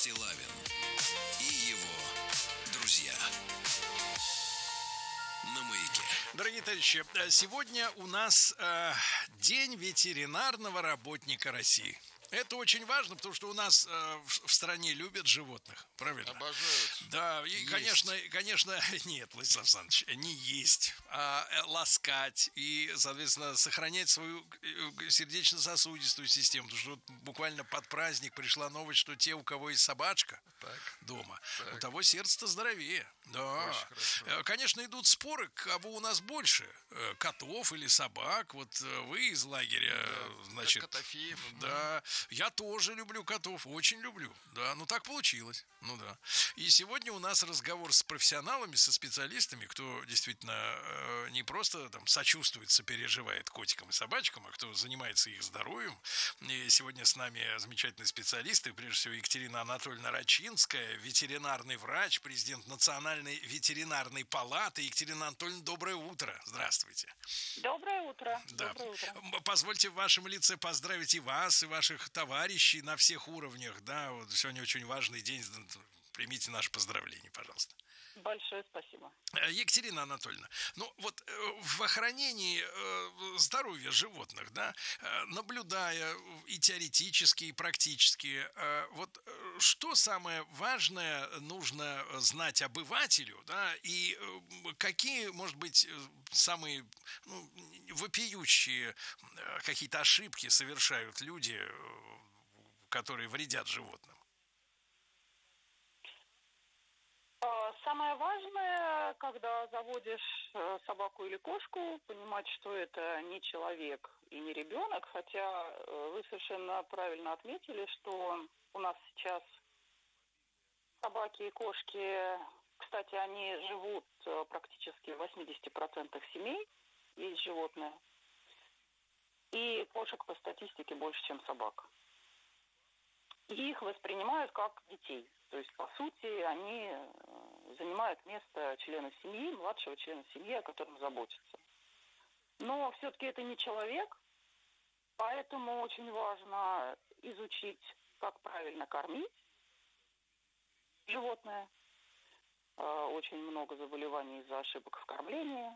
Стиллавин и его друзья на Маяке. Дорогие товарищи, сегодня у нас День ветеринарного работника России. Это очень важно, потому что у нас в стране любят животных, правильно? Обожают. Да, и, конечно, нет, Владислав Александрович, не есть, а ласкать и, соответственно, сохранять свою сердечно-сосудистую систему. Потому что вот буквально под праздник пришла новость, что те, у кого есть собачка дома, у того сердце-то здоровее. Да. Конечно, идут споры, кого у нас больше, котов или собак. Вот вы из лагеря, значит... Котофеев. Да, я тоже люблю котов, очень люблю. Да, ну так получилось. Ну да. И сегодня у нас разговор с профессионалами, со специалистами, кто действительно не просто там сочувствует, сопереживает котикам и собачкам, а кто занимается их здоровьем. И сегодня с нами замечательные специалисты, прежде всего Екатерина Анатольевна Рачинская, ветеринарный врач, президент Национальной ветеринарной палаты. Екатерина Анатольевна, доброе утро. Здравствуйте. Доброе утро. Да. Доброе утро. Позвольте в вашем лице поздравить и вас, и ваших товарищей на всех уровнях. Да, вот сегодня очень важный день. Примите наше поздравление, пожалуйста. Большое спасибо. Екатерина Анатольевна, ну вот в охранении здоровья животных, да, наблюдая и теоретически, и практически, вот что самое важное нужно знать обывателю, да, и какие, может быть, самые вопиющие какие-то ошибки совершают люди, которые вредят животным? Самое важное, когда заводишь собаку или кошку, понимать, что это не человек и не ребенок, хотя вы совершенно правильно отметили, что у нас сейчас собаки и кошки, кстати, они живут практически в 80% семей, есть животные, и кошек по статистике больше, чем собак. И их воспринимают как детей. То есть, по сути, они занимают место члена семьи, младшего члена семьи, о котором заботятся. Но все-таки это не человек, поэтому очень важно изучить, как правильно кормить животное. Очень много заболеваний из-за ошибок в кормлении.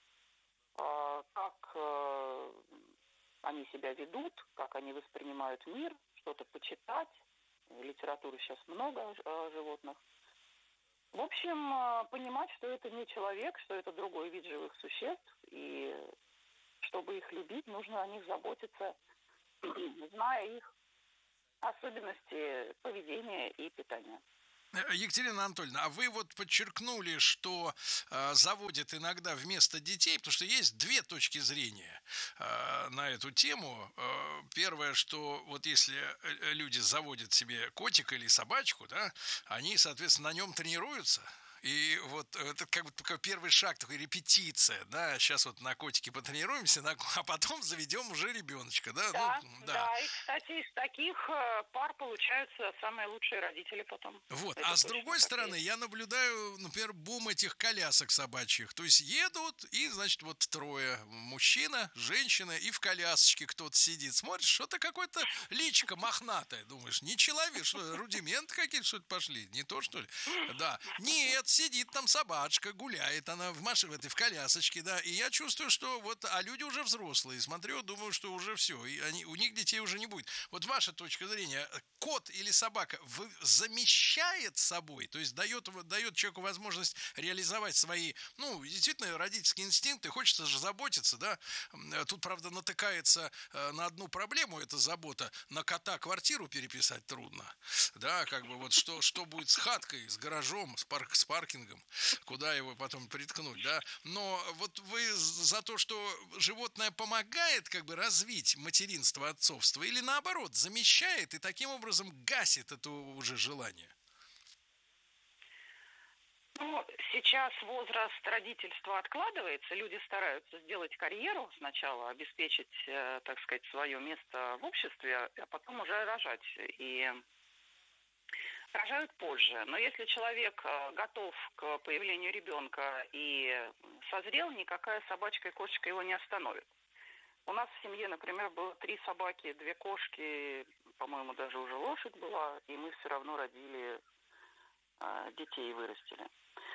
Как они себя ведут, как они воспринимают мир, что-то почитать. Литературы сейчас много о животных. В общем, понимать, что это не человек, что это другой вид живых существ, и чтобы их любить, нужно о них заботиться, зная их особенности поведения и питания. Екатерина Анатольевна, а вы вот подчеркнули, что заводят иногда вместо детей, потому что есть две точки зрения на эту тему. Первое, что вот если люди заводят себе котика или собачку, да, они, соответственно, на нем тренируются. И вот это как бы такой первый шаг, такая репетиция, да, сейчас вот на котике потренируемся, а потом заведем уже ребеночка, да? Да, ну, да, и, кстати, из таких пар получаются самые лучшие родители потом. Вот, Это а с точно другой так стороны, есть. я наблюдаю, например, бум этих колясок собачьих, то есть едут, и, значит, вот трое, мужчина, женщина, и в колясочке кто-то сидит, смотришь, что-то какое-то личико мохнатое, думаешь, не человек, что рудименты какие-то, что-то пошли, не то, что ли? Да, нет, сидит там собачка, гуляет она в машине, в колясочке, да, и я чувствую, что вот, а люди уже взрослые, смотрю, думаю, что уже все, и у них детей уже не будет. Вот ваша точка зрения, кот или собака замещает собой, то есть дает человеку возможность реализовать свои, действительно, родительские инстинкты, хочется же заботиться, да, тут, правда, натыкается на одну проблему, это забота, на кота квартиру переписать трудно, да, как бы вот что будет с хаткой, с гаражом, с паркингом, куда его потом приткнуть, да, но вот вы за то, что животное помогает как бы развить материнство, отцовство, или наоборот, замещает и таким образом гасит это уже желание? Сейчас возраст родительства откладывается, люди стараются сделать карьеру сначала, обеспечить, так сказать, свое место в обществе, а потом уже рожать. И рожают позже. Но если человек готов к появлению ребенка и созрел, никакая собачка и кошечка его не остановит. У нас в семье, например, было 3 собаки, 2 кошки, по-моему, даже уже лошадь была, и мы все равно родили детей и вырастили.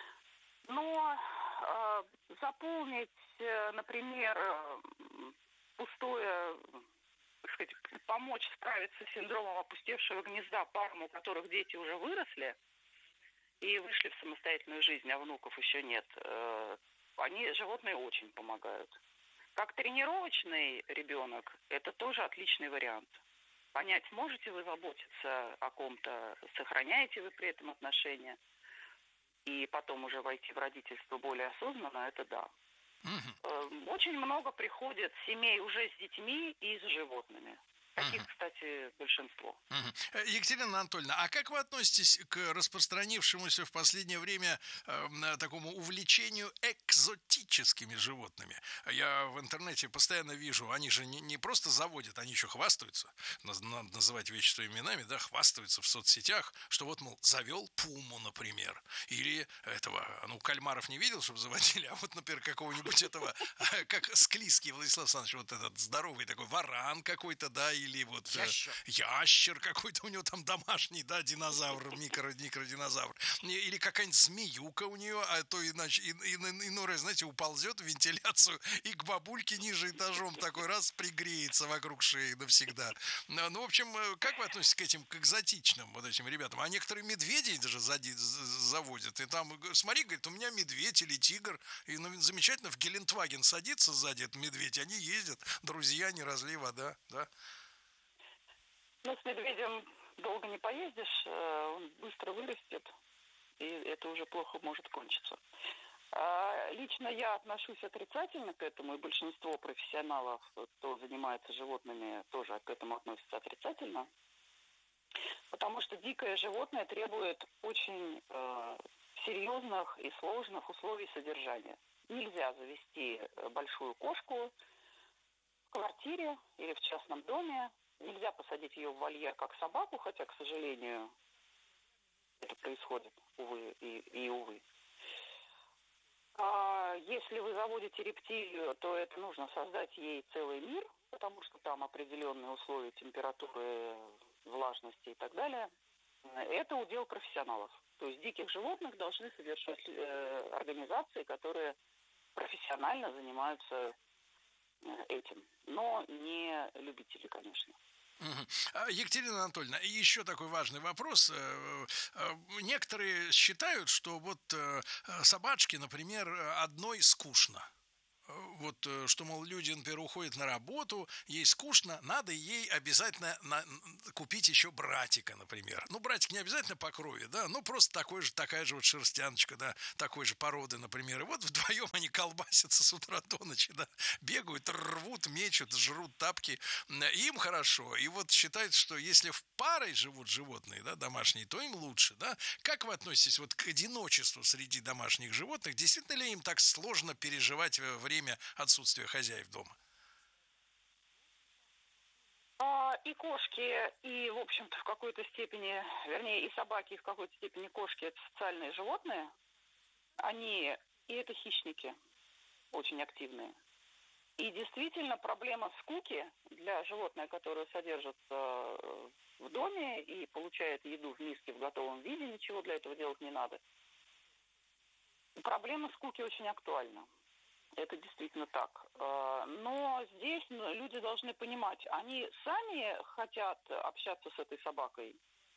Но заполнить, например, пустое, так сказать, помочь справиться с синдромом опустевшего гнезда парам, у которых дети уже выросли и вышли в самостоятельную жизнь, а внуков еще нет, животные очень помогают. Как тренировочный ребенок, это тоже отличный вариант. Понять, можете вы заботиться о ком-то, сохраняете вы при этом отношения, и потом уже войти в родительство более осознанно, это да. Очень много приходит семей уже с детьми и с животными. Таких, кстати, большинство. Екатерина Анатольевна, а как вы относитесь к распространившемуся в последнее время такому увлечению экзотическими животными? Я в интернете постоянно вижу, они же не просто заводят, они еще хвастаются. Надо называть вещи своими именами, да, хвастаются в соцсетях, что вот, мол, завел пуму, например. Или этого, кальмаров не видел, чтобы заводили, а вот, например, какого-нибудь этого, как Склизкий Владислав Александрович, вот этот здоровый такой варан какой-то, да, или вот ящер какой-то у него там домашний, да, динозавр, микродинозавр. Или какая-нибудь змеюка у нее, а то иначе иной раз, знаете, уползет в вентиляцию и к бабульке ниже этажом такой раз пригреется вокруг шеи навсегда. Ну, в общем, как вы относитесь к этим, к экзотичным вот этим ребятам? А некоторые медведей даже заводят. И там, смотри, говорит, у меня медведь или тигр. И замечательно в Гелендваген садится сзади этот медведь, они ездят, друзья, не разлей вода, да? Ну, с медведем долго не поездишь, он быстро вырастет, и это уже плохо может кончиться. Лично я отношусь отрицательно к этому, и большинство профессионалов, кто занимается животными, тоже к этому относятся отрицательно, потому что дикое животное требует очень серьезных и сложных условий содержания. Нельзя завести большую кошку в квартире или в частном доме. Нельзя посадить ее в вольер как собаку, хотя, к сожалению, это происходит, увы и увы. Если вы заводите рептилию, то это нужно создать ей целый мир, потому что там определенные условия температуры, влажности и так далее. Это удел профессионалов. То есть диких животных должны содержать организации, которые профессионально занимаются этим, но не любители, конечно. Екатерина Анатольевна, еще такой важный вопрос. Некоторые считают, что вот собачке, например, одной скучно. Вот, что, мол, люди, например, уходят на работу, ей скучно, надо ей обязательно купить еще братика, например. Ну, братик не обязательно по крови, да, ну, просто такая же вот шерстяночка, да, такой же породы, например. И вот вдвоем они колбасятся с утра до ночи, да, бегают, рвут, мечут, жрут тапки, и им хорошо. И вот считают, что если в парой живут животные, да, домашние, то им лучше, да. Как вы относитесь вот к одиночеству среди домашних животных? Действительно ли им так сложно переживать время отсутствия хозяев дома? И кошки, и, в общем-то, в какой-то степени, вернее, и собаки, и в какой-то степени кошки – это социальные животные. И это хищники, очень активные. И действительно, проблема скуки для животного, которое содержится в доме и получает еду в миске в готовом виде, ничего для этого делать не надо. Проблема скуки очень актуальна. Это действительно так. Но здесь люди должны понимать, они сами хотят общаться с этой собакой,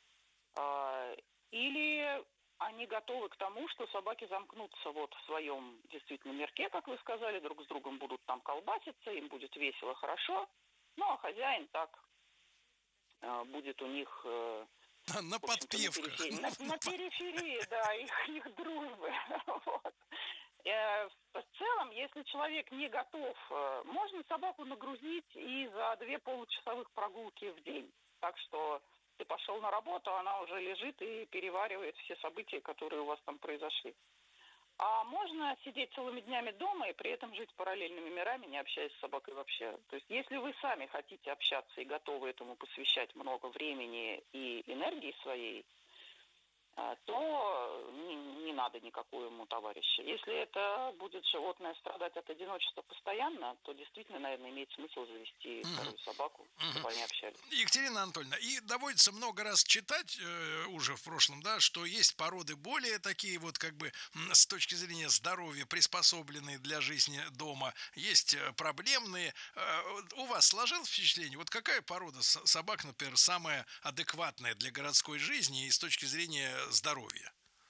или они готовы к тому, что собаки замкнутся вот в своем действительно мирке, как вы сказали, друг с другом будут там колбаситься, им будет весело, хорошо, ну а хозяин так будет у них на подпевках. На периферии, да, их дружбы. Вот. В целом, если человек не готов, можно собаку нагрузить и за 2 получасовых прогулки в день. Так что ты пошел на работу, она уже лежит и переваривает все события, которые у вас там произошли. А можно сидеть целыми днями дома и при этом жить параллельными мирами, не общаясь с собакой вообще. То есть если вы сами хотите общаться и готовы этому посвящать много времени и энергии своей, то не надо никакого ему товарища. Если это будет животное страдать от одиночества постоянно, то действительно, наверное, имеет смысл завести вторую собаку, чтобы они общались. Екатерина Анатольевна, и доводится много раз читать уже в прошлом, да, что есть породы более такие вот как бы с точки зрения здоровья приспособленные для жизни дома, есть проблемные. У вас сложилось впечатление, вот какая порода собак, например, самая адекватная для городской жизни и с точки зрения здоровья?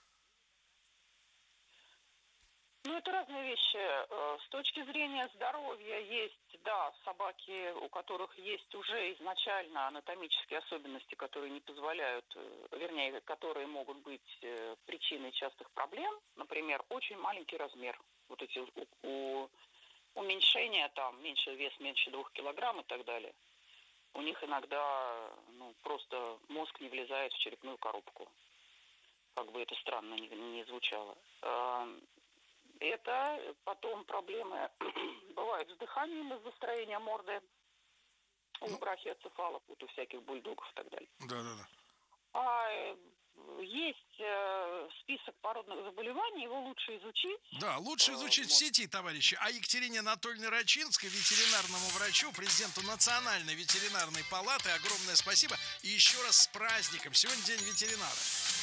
Ну, это разные вещи. С точки зрения здоровья есть, да, собаки, у которых есть уже изначально анатомические особенности, которые не позволяют, вернее, которые могут быть причиной частых проблем. Например, очень маленький размер. Вот эти уменьшения, там, меньше вес, меньше 2 килограмм и так далее. У них иногда просто мозг не влезает в черепную коробку. Как бы это странно не звучало. Это потом проблемы бывают с дыханием из-за строения морды у брахиоцефалов, вот у всяких бульдогов и так далее. Да. А есть список породных заболеваний, его лучше изучить. Да, лучше изучить в сети, товарищи. А Екатерине Анатольевне Рачинской, ветеринарному врачу, президенту Национальной ветеринарной палаты, огромное спасибо. И еще раз с праздником. Сегодня день ветеринара.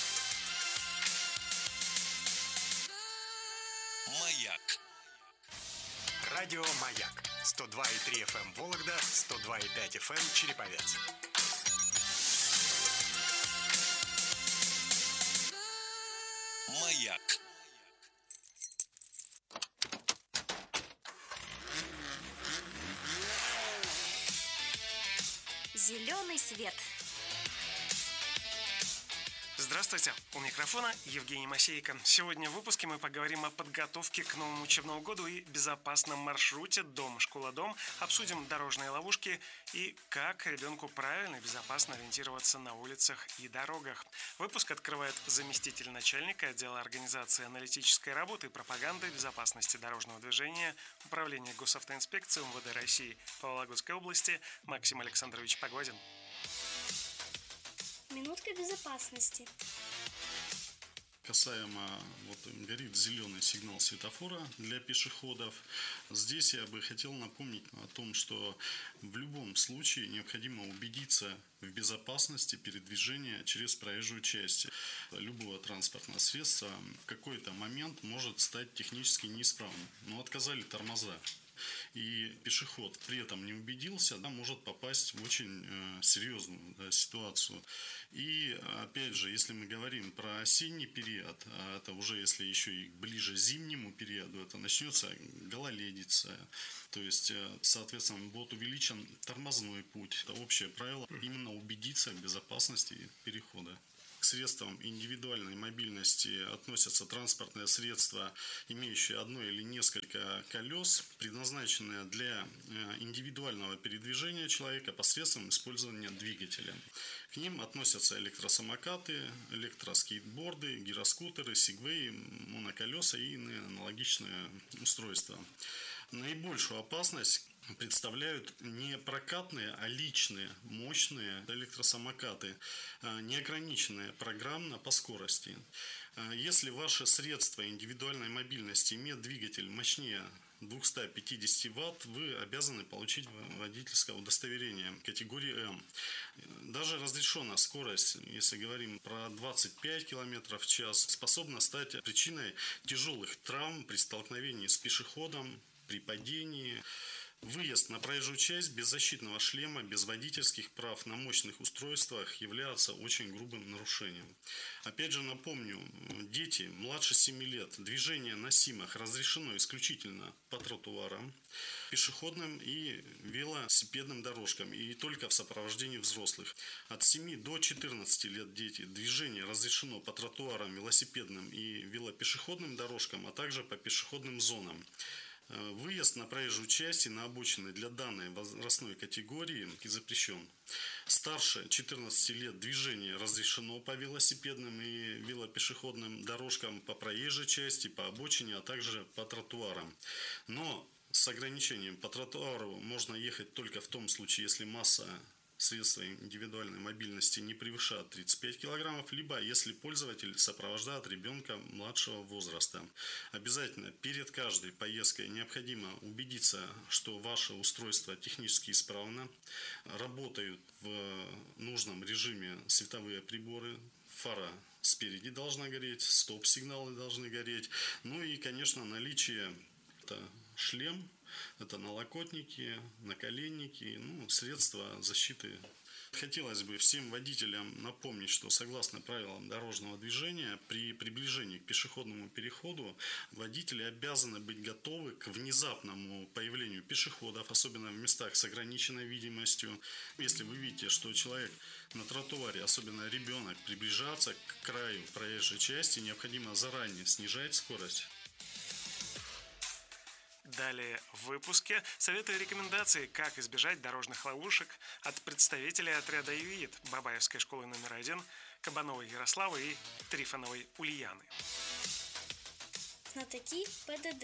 Маяк. Радио «Маяк». 102,3 FM Вологда, 102,5 FM Череповец. Маяк. Зеленый свет. Здравствуйте, у микрофона Евгений Масейко. Сегодня в выпуске мы поговорим о подготовке к новому учебному году и безопасном маршруте дом-школа-дом, обсудим дорожные ловушки и как ребенку правильно и безопасно ориентироваться на улицах и дорогах. Выпуск открывает заместитель начальника отдела организации аналитической работы и пропаганды безопасности дорожного движения Управления госавтоинспекции МВД России по Вологодской области Максим Александрович Погодин. Минутка безопасности. Касаемо, горит зеленый сигнал светофора для пешеходов. Здесь я бы хотел напомнить о том, что в любом случае необходимо убедиться в безопасности передвижения через проезжую часть любого транспортного средства. В какой-то момент может стать технически неисправным, но отказали тормоза. И пешеход при этом не убедился, может попасть в очень серьезную ситуацию. И опять же, если мы говорим про осенний период, это уже если еще и ближе к зимнему периоду, это начнется гололедица. То есть, соответственно, будет увеличен тормозной путь. Это общее правило, именно убедиться в безопасности перехода. К средствам индивидуальной мобильности относятся транспортные средства, имеющие одно или несколько колес, предназначенные для индивидуального передвижения человека посредством использования двигателя. К ним относятся электросамокаты, электроскейтборды, гироскутеры, сегвеи, моноколеса и иные аналогичные устройства. Наибольшую опасность представляют не прокатные, а личные, мощные электросамокаты, не ограниченные программно по скорости. Если ваше средство индивидуальной мобильности имеет двигатель мощнее 250 Вт, вы обязаны получить водительское удостоверение категории М. Даже разрешенная скорость, если говорим про 25 км в час, способна стать причиной тяжелых травм при столкновении с пешеходом, при падении. Выезд на проезжую часть без защитного шлема, без водительских прав на мощных устройствах является очень грубым нарушением. Опять же напомню, дети младше 7 лет, движение на СИМах разрешено исключительно по тротуарам, пешеходным и велосипедным дорожкам и только в сопровождении взрослых. От 7 до 14 лет дети, движение разрешено по тротуарам, велосипедным и велопешеходным дорожкам, а также по пешеходным зонам. Выезд на проезжую часть и на обочины для данной возрастной категории запрещен. Старше 14 лет движение разрешено по велосипедным и велопешеходным дорожкам, по проезжей части, по обочине, а также по тротуарам. Но с ограничением: по тротуару можно ехать только в том случае, если масса средства индивидуальной мобильности не превышают 35 килограммов, либо если пользователь сопровождает ребенка младшего возраста. Обязательно перед каждой поездкой необходимо убедиться, что ваше устройство технически исправно, работают в нужном режиме световые приборы, фара спереди должна гореть, стоп-сигналы должны гореть, ну и, конечно, наличие шлем, это налокотники, наколенники, средства защиты. Хотелось бы всем водителям напомнить, что согласно правилам дорожного движения, при приближении к пешеходному переходу водители обязаны быть готовы к внезапному появлению пешеходов, особенно в местах с ограниченной видимостью. Если вы видите, что человек на тротуаре, особенно ребенок, приближается к краю проезжей части, необходимо заранее снижать скорость. Далее в выпуске советы и рекомендации, как избежать дорожных ловушек от представителей отряда «Юит» Бабаевской школы номер 1, Кабановой Ярославы и Трифоновой Ульяны. Знатоки ПДД.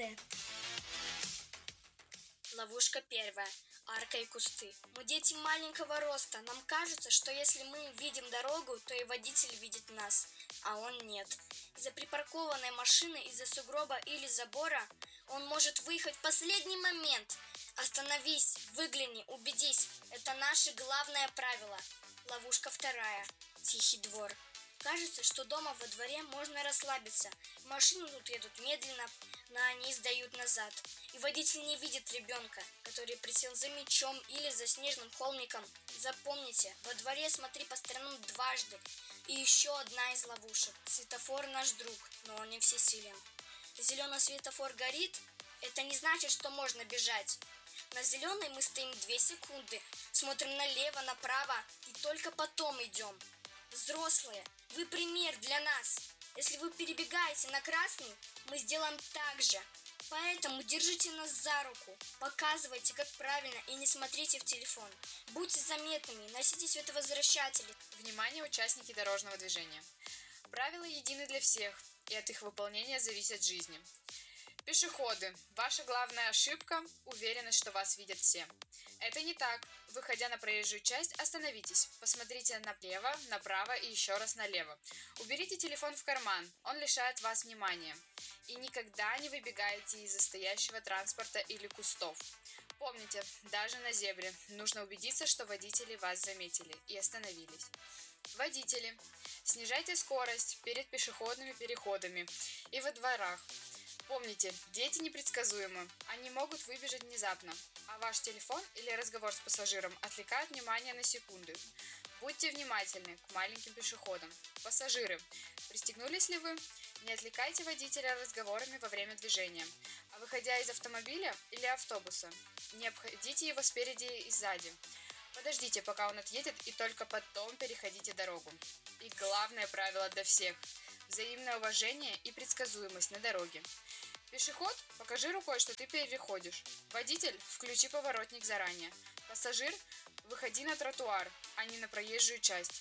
Ловушка первая. Арка и кусты. Мы дети маленького роста. Нам кажется, что если мы видим дорогу, то и водитель видит нас, а он нет. Из-за припаркованной машины, из-за сугроба или забора он может выехать в последний момент. Остановись, выгляни, убедись. Это наше главное правило. Ловушка вторая. Тихий двор. Кажется, что дома во дворе можно расслабиться. Машины тут едут медленно, но они сдают назад. И водитель не видит ребенка, который присел за мячом или за снежным холмиком. Запомните, во дворе смотри по сторонам дважды. И еще одна из ловушек. Светофор наш друг, но он не всесилен. Зеленый светофор горит, это не значит, что можно бежать. На зеленый мы стоим 2 секунды, смотрим налево, направо и только потом идем. Взрослые, вы пример для нас. Если вы перебегаете на красный, мы сделаем так же. Поэтому держите нас за руку, показывайте, как правильно, и не смотрите в телефон. Будьте заметными, носите световозвращатели. Внимание, участники дорожного движения. Правила едины для всех, и от их выполнения зависят жизни. Пешеходы. Ваша главная ошибка – уверенность, что вас видят все. Это не так. Выходя на проезжую часть, остановитесь. Посмотрите налево, направо и еще раз налево. Уберите телефон в карман, он лишает вас внимания. И никогда не выбегайте из-за стоящего транспорта или кустов. Помните, даже на зебре нужно убедиться, что водители вас заметили и остановились. Водители. Снижайте скорость перед пешеходными переходами и во дворах. Помните, дети непредсказуемы, они могут выбежать внезапно, а ваш телефон или разговор с пассажиром отвлекают внимание на секунды. Будьте внимательны к маленьким пешеходам. Пассажиры, пристегнулись ли вы? Не отвлекайте водителя разговорами во время движения. А выходя из автомобиля или автобуса, не обходите его спереди и сзади. Подождите, пока он отъедет, и только потом переходите дорогу. И главное правило для всех – взаимное уважение и предсказуемость на дороге. Пешеход, покажи рукой, что ты переходишь. Водитель, включи поворотник заранее. Пассажир, выходи на тротуар, а не на проезжую часть.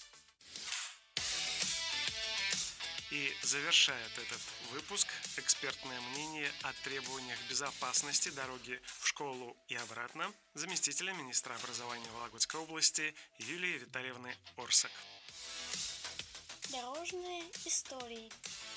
И завершает этот выпуск экспертное мнение о требованиях безопасности дороги в школу и обратно заместителя министра образования Вологодской области Юлии Витальевны Орсак. Дорожные истории.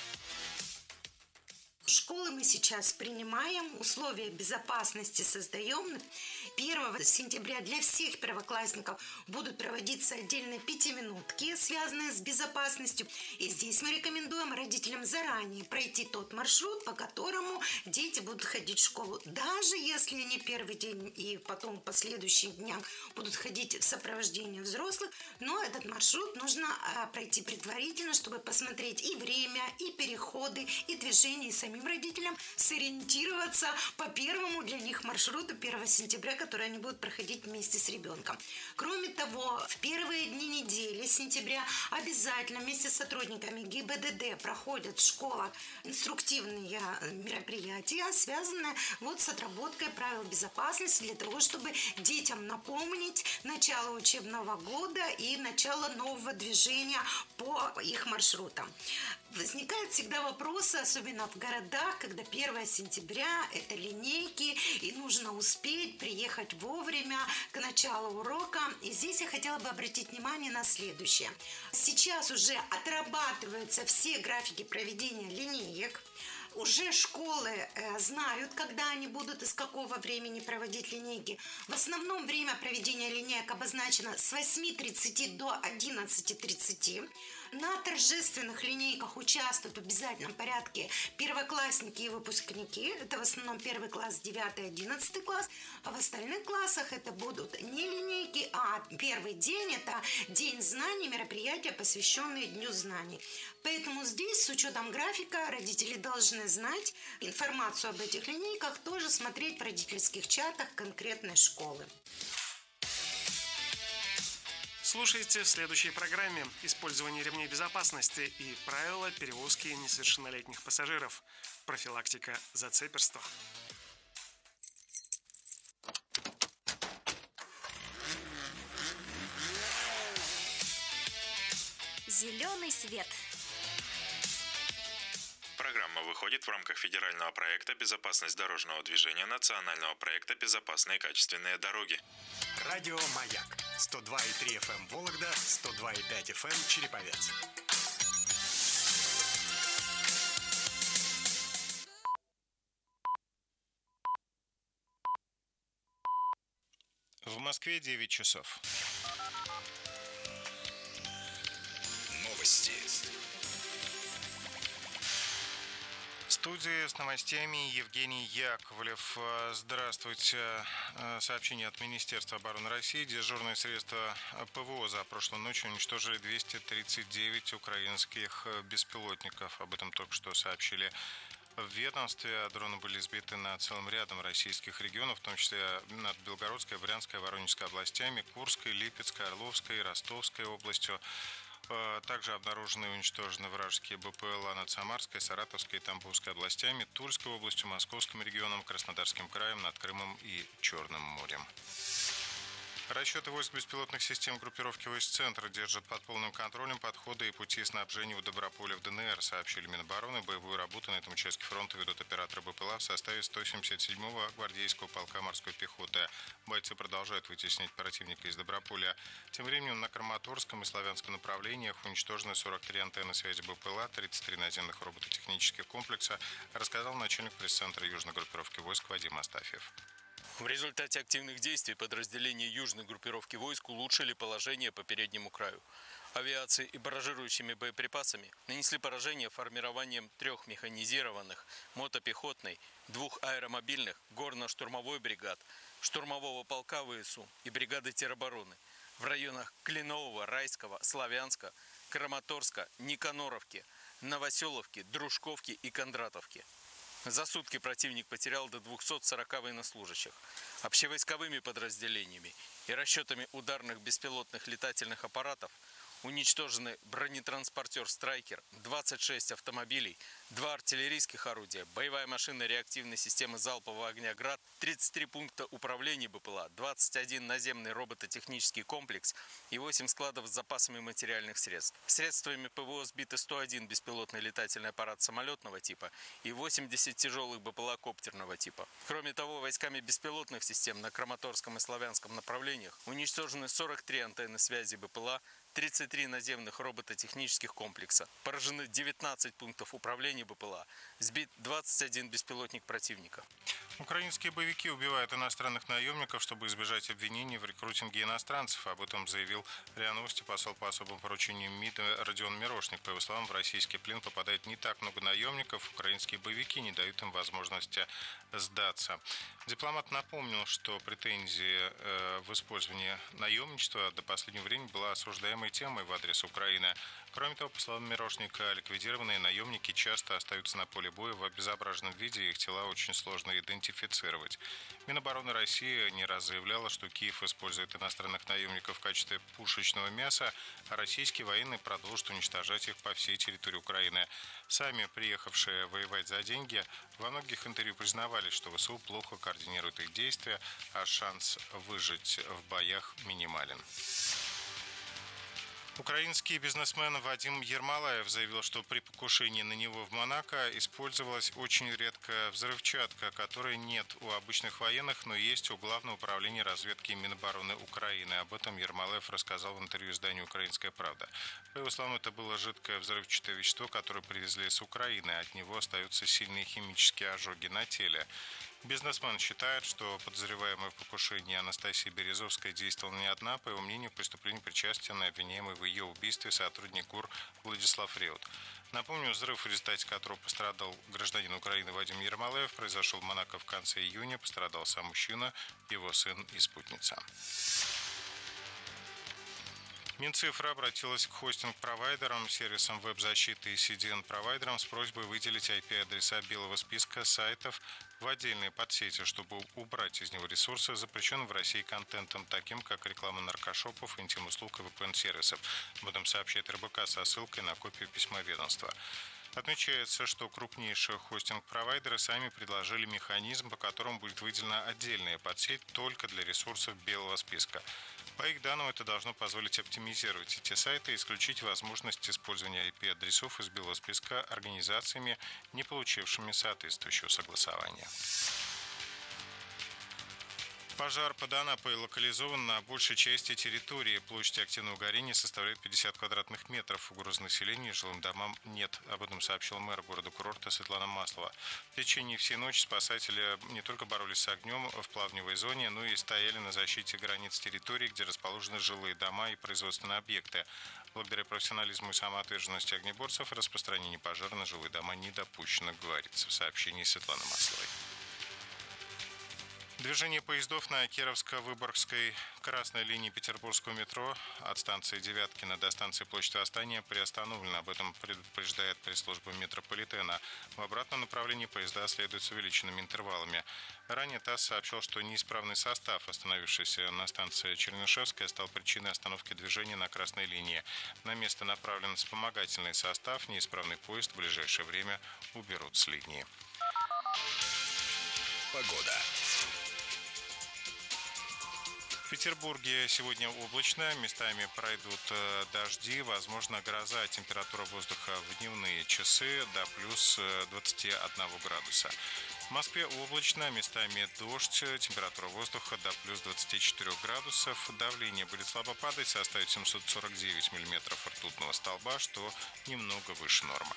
Школы мы сейчас принимаем, условия безопасности создаем. 1 сентября для всех первоклассников будут проводиться отдельные 5-минутки, связанные с безопасностью. И здесь мы рекомендуем родителям заранее пройти тот маршрут, по которому дети будут ходить в школу. Даже если они первый день и потом в последующих днях будут ходить в сопровождении взрослых, но этот маршрут нужно пройти предварительно, чтобы посмотреть и время, и переходы, и движение, и самим родителям сориентироваться по первому для них маршруту 1 сентября, который они будут проходить вместе с ребенком. Кроме того, в первые дни недели сентября обязательно вместе с сотрудниками ГИБДД проходят в школах инструктивные мероприятия, связанные с отработкой правил безопасности для того, чтобы детям напомнить начало учебного года и начало нового движения по их маршрутам. Возникают всегда вопросы, особенно в городах, городах, когда 1 сентября – это линейки, и нужно успеть приехать вовремя к началу урока. И здесь я хотела бы обратить внимание на следующее. Сейчас уже отрабатываются все графики проведения линеек. Уже школы знают, когда они будут и с какого времени проводить линейки. В основном время проведения линеек обозначено с 8:30 до 11:30. На торжественных линейках участвуют в обязательном порядке первоклассники и выпускники. Это в основном 1 класс, 9, 11 класс. А в остальных классах это будут не линейки, а первый день – это День знаний, мероприятия, посвященные Дню знаний. Поэтому здесь, с учетом графика, родители должны знать информацию об этих линейках, тоже смотреть в родительских чатах конкретной школы. Слушайте в следующей программе использование ремней безопасности и правила перевозки несовершеннолетних пассажиров. Профилактика зацеперства. Зеленый свет. Программа выходит в рамках федерального проекта «Безопасность дорожного движения» национального проекта «Безопасные и качественные дороги». Радио «Маяк» 102,3 FM Вологда, 102,5 FM Череповец. В Москве 9 часов. Новости. В студии с новостями Евгений Яковлев. Здравствуйте. Сообщение от Министерства обороны России. Дежурные средства ПВО за прошлую ночь уничтожили 239 украинских беспилотников. Об этом только что сообщили в ведомстве. Дроны были сбиты над целым рядом российских регионов, в том числе над Белгородской, Брянской, Воронежской областями, Курской, Липецкой, Орловской, Ростовской областью. Также обнаружены и уничтожены вражеские БПЛА над Самарской, Саратовской и Тамбовской областями, Тульской областью, Московским регионом, Краснодарским краем, над Крымом и Черным морем. Расчеты войск беспилотных систем группировки войск «Центр» держат под полным контролем подходы и пути снабжения у Доброполя в ДНР, сообщили Минобороны. Боевую работу на этом участке фронта ведут операторы БПЛА в составе 177-го гвардейского полка морской пехоты. Бойцы продолжают вытеснять противника из Доброполя. Тем временем на Краматорском и Славянском направлениях уничтожены 43 антенны связи БПЛА, 33 наземных робототехнических комплекса, рассказал начальник пресс-центра южной группировки войск Вадим Астафьев. В результате активных действий подразделения южной группировки войск улучшили положение по переднему краю. Авиацией и барражирующими боеприпасами нанесли поражение формированием 3 механизированных, мотопехотной, 2 аэромобильных, горно-штурмовой бригад, штурмового полка ВСУ и бригады теробороны в районах Клинового, Райского, Славянска, Краматорска, Никаноровки, Новоселовки, Дружковки и Кондратовки. За сутки противник потерял до 240 военнослужащих. Общевойсковыми подразделениями и расчетами ударных беспилотных летательных аппаратов уничтожены бронетранспортер «Страйкер», 26 автомобилей, 2 артиллерийских орудия, боевая машина реактивной системы залпового огня «Град», 33 пункта управления БПЛА, 21 наземный робототехнический комплекс и 8 складов с запасами материальных средств. Средствами ПВО сбиты 101 беспилотный летательный аппарат самолетного типа и 80 тяжелых БПЛА коптерного типа. Кроме того, войсками беспилотных систем на Краматорском и Славянском направлениях уничтожены 43 антенны связи БПЛА, 33 наземных робототехнических комплекса, поражены 19 пунктов управления БПЛА, сбит 21 беспилотник противника. Украинские боевики убивают иностранных наемников, чтобы избежать обвинений в рекрутинге иностранцев. Об этом заявил РИА Новости посол по особым поручениям МИДа Родион Мирошник. По его словам, в российский плен попадает не так много наемников. Украинские боевики не дают им возможности сдаться. Дипломат напомнил, что претензии в использовании наемничества до последнего времени была осуждаемой темой в адрес Украины. Кроме того, по словам Мирошника, ликвидированные наемники часто остаются на поле боя в обезображенном виде, и их тела очень сложно идентифицировать. Минобороны России не раз заявляла, что Киев использует иностранных наемников в качестве пушечного мяса, а российские военные продолжат уничтожать их по всей территории Украины. Сами приехавшие воевать за деньги во многих интервью признавали, что ВСУ плохо координирует их действия, а шанс выжить в боях минимален. Украинский бизнесмен Вадим Ермолаев заявил, что при покушении на него в Монако использовалась очень редкая взрывчатка, которой нет у обычных военных, но есть у Главного управления разведки Минобороны Украины. Об этом Ермолаев рассказал в интервью изданию «Украинская правда». По его словам, это было жидкое взрывчатое вещество, которое привезли с Украины. От него остаются сильные химические ожоги на теле. Бизнесмен считает, что подозреваемая в покушении Анастасия Березовская действовала не одна. По его мнению, к преступлению причастен обвиняемый в ее убийстве сотрудник ГУР Владислав Реут. Напомню, взрыв, в результате которого пострадал гражданин Украины Вадим Ермолаев, произошел в Монако в конце июня. Пострадал сам мужчина, его сын и спутница. Минцифра обратилась к хостинг-провайдерам, сервисам веб-защиты и CDN-провайдерам с просьбой выделить IP-адреса белого списка сайтов в отдельные подсети, чтобы убрать из него ресурсы, запрещенным в России контентом, таким как реклама наркошопов, интим-услуг и VPN-сервисов. Об этом сообщает РБК со ссылкой на копию письма ведомства. Отмечается, что крупнейшие хостинг-провайдеры сами предложили механизм, по которому будет выделена отдельная подсеть только для ресурсов белого списка. По их данным, это должно позволить оптимизировать эти сайты и исключить возможность использования IP-адресов из белого списка организациями, не получившими соответствующего согласования. Пожар под Анапой локализован на большей части территории. Площадь активного горения составляет 50 квадратных метров. Угрозы населению и жилым домам нет. Об этом сообщил мэр города-курорта Светлана Маслова. В течение всей ночи спасатели не только боролись с огнем в плавневой зоне, но и стояли на защите границ территории, где расположены жилые дома и производственные объекты. Благодаря профессионализму и самоотверженности огнеборцев распространение пожара на жилые дома не допущено, говорится в сообщении Светланы Масловой. Движение поездов на Кировско-Выборгской красной линии петербургского метро от станции Девяткина до станции Площадь Восстания приостановлено. Об этом предупреждает пресс-служба метрополитена. В обратном направлении поезда следуют с увеличенными интервалами. Ранее ТАСС сообщил, что неисправный состав, остановившийся на станции Чернышевская, стал причиной остановки движения на красной линии. На место направлен вспомогательный состав. Неисправный поезд в ближайшее время уберут с линии. Погода. В Петербурге сегодня облачно, местами пройдут дожди, возможно гроза, температура воздуха в дневные часы до плюс 21 градуса. В Москве облачно, местами дождь, температура воздуха до плюс 24 градусов, давление будет слабо падать, составит 749 миллиметров ртутного столба, что немного выше нормы.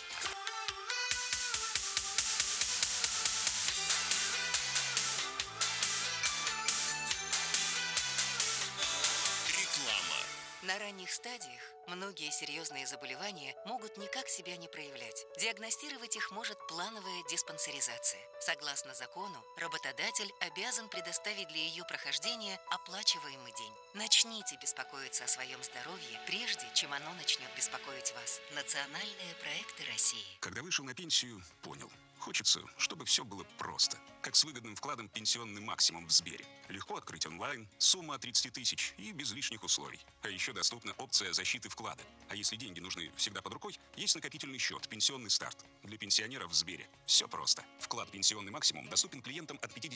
На ранних стадиях многие серьезные заболевания могут никак себя не проявлять. Диагностировать их может плановая диспансеризация. Согласно закону, работодатель обязан предоставить для ее прохождения оплачиваемый день. Начните беспокоиться о своем здоровье, прежде чем оно начнет беспокоить вас. Национальные проекты России. Когда вышел на пенсию, понял. Хочется, чтобы все было просто. Как с выгодным вкладом «Пенсионный максимум» в Сбере. Легко открыть онлайн, сумма от 30 тысяч и без лишних условий. А еще доступна опция защиты вклада. А если деньги нужны всегда под рукой, есть накопительный счет «Пенсионный старт». Для пенсионеров в Сбере все просто. Вклад «Пенсионный максимум» доступен клиентам от 50